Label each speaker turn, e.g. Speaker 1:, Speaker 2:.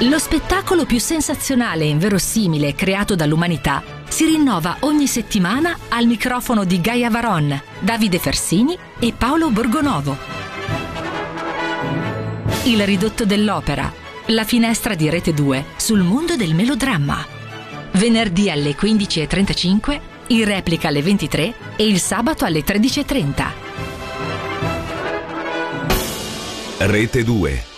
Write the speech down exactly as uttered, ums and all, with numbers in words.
Speaker 1: Lo spettacolo più sensazionale e inverosimile creato dall'umanità si rinnova ogni settimana al microfono di Gaia Varon, Davide Fersini e Paolo Borgonovo. Il ridotto dell'opera, la finestra di Rete due sul mondo del melodramma. Venerdì alle quindici e trentacinque, in replica alle ventitré e il sabato alle tredici e trenta.
Speaker 2: Rete due.